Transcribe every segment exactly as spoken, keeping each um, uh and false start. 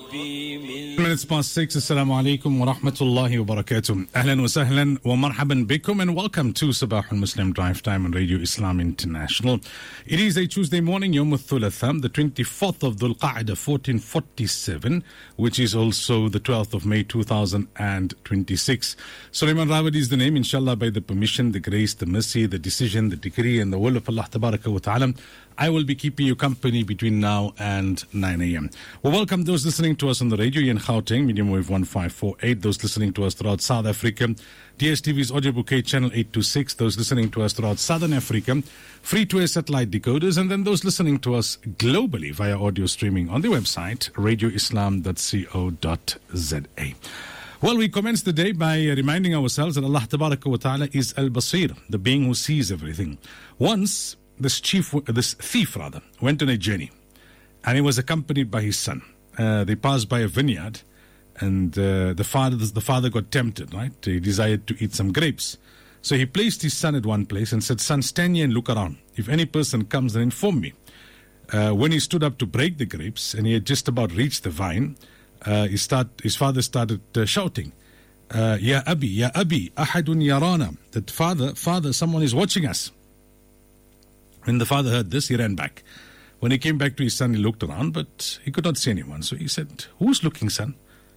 Minutes past six. Assalamu alaikum wa rahmatullahi wa barakatuh. Ahlan wa sahlan wa marhaban bikum, and welcome to Sabah al-Muslim Drive Time on Radio Islam International. It is a Tuesday morning, Yawm al-Thulatha, the twenty-fourth of Dhul Qa'dah, fourteen forty-seven, which is also the twelfth of May, two thousand twenty-six. Sulaiman Rawadi is the name, inshallah, by the permission, the grace, the mercy, the decision, the decree, and the will of Allah Tabaraka wa Ta'ala. I will be keeping you company between now and nine a.m. Well, welcome those listening to us on the radio in Gauteng, medium wave one five four eight. Those listening to us throughout South Africa, D S T V's audio bouquet channel eight two six. Those listening to us throughout Southern Africa, free-to-air satellite decoders, and then those listening to us globally via audio streaming on the website radio islam dot co dot za. Well, we commence the day by reminding ourselves that Allah Tabaraka wa Ta'ala is Al-Basir, the being who sees everything. Once, this chief, this thief rather, went on a journey, and he was accompanied by his son. Uh, they passed by a vineyard, and uh, the father, the father got tempted, right? He desired to eat some grapes. So he placed his son at one place and said, "Son, stand here and look around. If any person comes, then inform me." Uh, when he stood up to break the grapes, and he had just about reached the vine, uh, he start, his father started uh, shouting, uh, "Ya Abi, Ya Abi, Ahadun Yarana," that father, father, someone is watching us. When the father heard this, he ran back. When he came back to his son, he looked around, but he could not see anyone. So he said, "Who's looking, son?"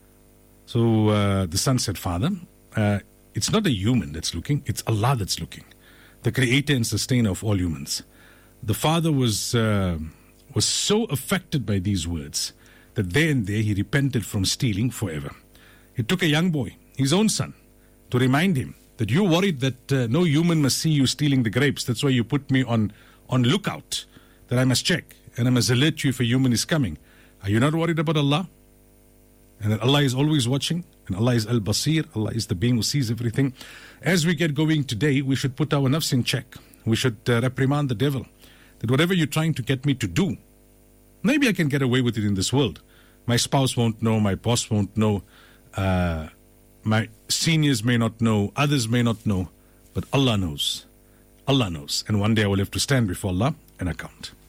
So uh, the son said, "Father, uh, it's not a human that's looking, it's Allah that's looking, the creator and sustainer of all humans." The father was, uh, was so affected by these words that there and there he repented from stealing forever. He took a young boy, his own son, to remind him that you're worried that uh, no human must see you stealing the grapes. That's why you put me on on lookout, that I must check, and I must alert you if a human is coming. Are you not worried about Allah? And that Allah is always watching, and Allah is Al-Basir, Allah is the being who sees everything. As we get going today, we should put our nafs in check. We should uh, reprimand the devil, that whatever you're trying to get me to do, maybe I can get away with it in this world. My spouse won't know, my boss won't know, uh, my seniors may not know, others may not know, but Allah knows. Allah knows. And one day I will have to stand before Allah and account.